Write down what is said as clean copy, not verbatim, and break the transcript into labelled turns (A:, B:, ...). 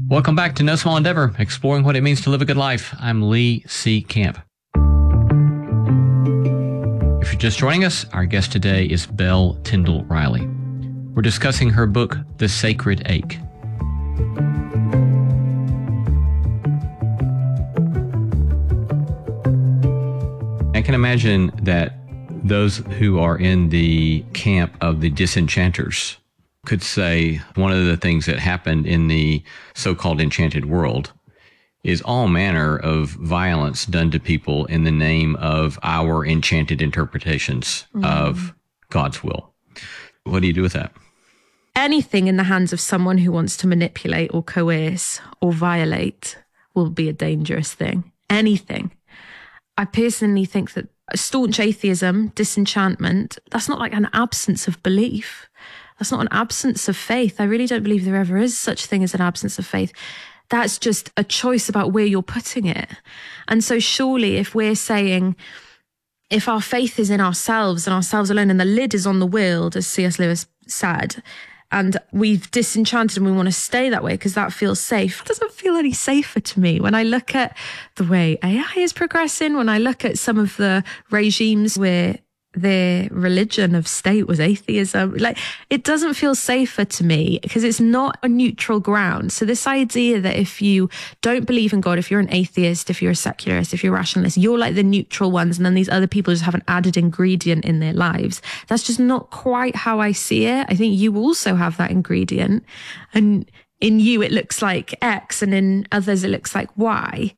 A: Welcome back to No Small Endeavor, exploring what it means to live a good life. I'm Lee C. Camp. If you're just joining us, our guest today is Belle Tyndall Riley. We're discussing her book, The Sacred Ache. I can imagine that those who are in the camp of the disenchanters could say one of the things that happened in the so-called enchanted world is all manner of violence done to people in the name of our enchanted interpretations of God's will. What do you do with that?
B: Anything in the hands of someone who wants to manipulate or coerce or violate will be a dangerous thing. Anything. I personally think that staunch atheism, disenchantment, that's not like an absence of belief. That's not an absence of faith. I really don't believe there ever is such a thing as an absence of faith. That's just a choice about where you're putting it. And so surely if we're saying, if our faith is in ourselves and ourselves alone, and the lid is on the world, as C.S. Lewis said, and we've disenchanted and we want to stay that way because that feels safe. It doesn't feel any safer to me when I look at the way AI is progressing, when I look at some of the regimes where their religion of state was atheism. Like, it doesn't feel safer to me because it's not a neutral ground. So this idea that if you don't believe in God, if you're an atheist, if you're a secularist, if you're a rationalist, you're like the neutral ones, and then these other people just have an added ingredient in their lives. That's just not quite how I see it. I think you also have that ingredient, and in you it looks like X and in others it looks like Y.